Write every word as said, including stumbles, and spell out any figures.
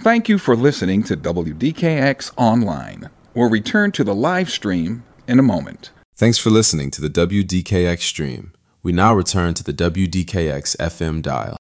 Thank you for listening to W D K X Online. We'll return to the live stream in a moment. Thanks for listening to the W D K X stream. We now return to the W D K X F M dial.